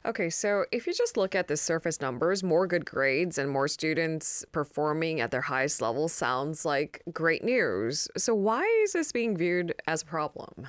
Okay, so if you just look at the surface numbers, more good grades and more students performing at their highest level sounds like great news. So why is this being viewed as a problem?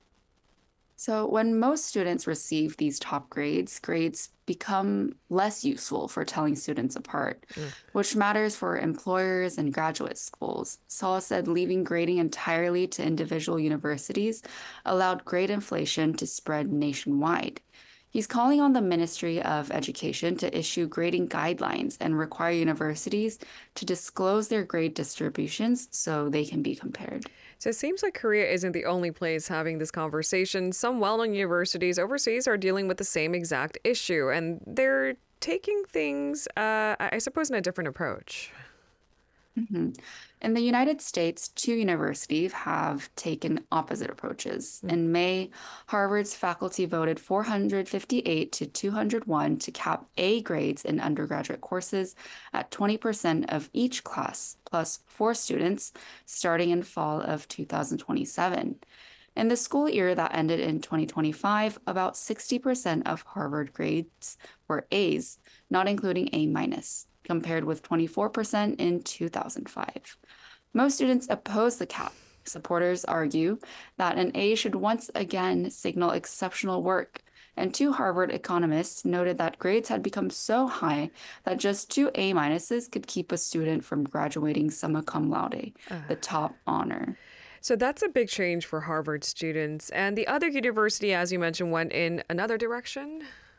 So, when most students receive these top grades, grades become less useful for telling students apart, Mm. which matters for employers and graduate schools. Saul said leaving grading entirely to individual universities allowed grade inflation to spread nationwide. He's calling on the Ministry of Education to issue grading guidelines and require universities to disclose their grade distributions so they can be compared. So it seems like Korea isn't the only place having this conversation. Some well-known universities overseas are dealing with the same exact issue, and they're taking things, I suppose, in a different approach. Mhm. In the United States, two universities have taken opposite approaches. In May, Harvard's faculty voted 458 to 201 to cap A grades in undergraduate courses at 20% of each class, plus four students, starting in fall of 2027. In the school year that ended in 2025, about 60% of Harvard grades were A's, not including A minus, compared with 24% in 2005. Most students oppose the cap. Supporters argue that an A should once again signal exceptional work. And two Harvard economists noted that grades had become so high that just two A minuses could keep a student from graduating summa cum laude, the top honor. So that's a big change for Harvard students. And the other university, as you mentioned, went in another direction.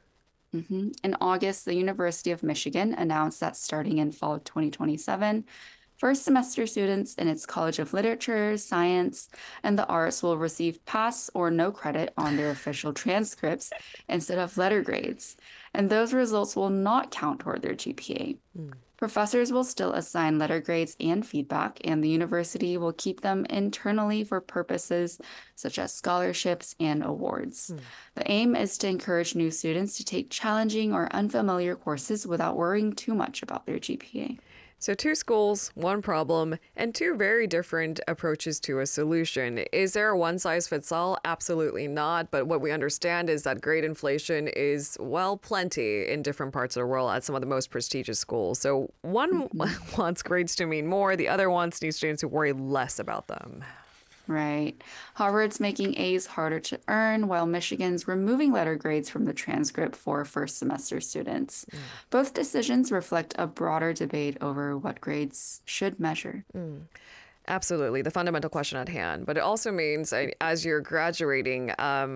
In August, the University of Michigan announced that starting in fall of 2027, first semester students in its College of Literature, Science, and the Arts will receive pass or no credit on their official transcripts instead of letter grades, and those results will not count toward their GPA. Professors will still assign letter grades and feedback, and the university will keep them internally for purposes such as scholarships and awards. The aim is to encourage new students to take challenging or unfamiliar courses without worrying too much about their GPA. So two schools, one problem, and two very different approaches to a solution. Is there a one size fits all? Absolutely not. But what we understand is that grade inflation is, well, plenty in different parts of the world at some of the most prestigious schools. So one wants grades to mean more, the other wants new students to worry less about them. Right. Harvard's making A's harder to earn, while Michigan's removing letter grades from the transcript for first semester students. Both decisions reflect a broader debate over what grades should measure. Absolutely, the fundamental question at hand. But it also means as you're graduating,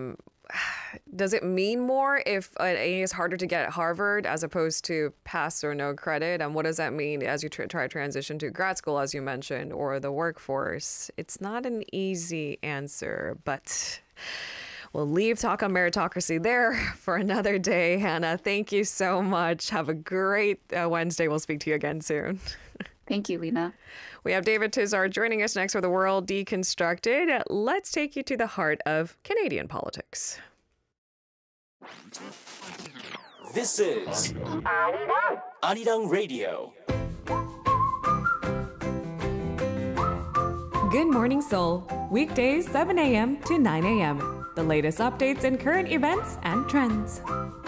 does it mean more if an A is harder to get at Harvard as opposed to pass or no credit? And what does that mean as you try to transition to grad school, as you mentioned, or the workforce? It's not an easy answer, but we'll leave talk on meritocracy there for another day. Hannah, thank you so much. Have a great Wednesday. We'll speak to you again soon. Thank you, Lena. We have David Tizard joining us next for The World Deconstructed. Let's take you to the heart of Canadian politics. This is Arirang Radio. Good Morning Seoul, weekdays 7 a.m. to 9 a.m. The latest updates and current events and trends.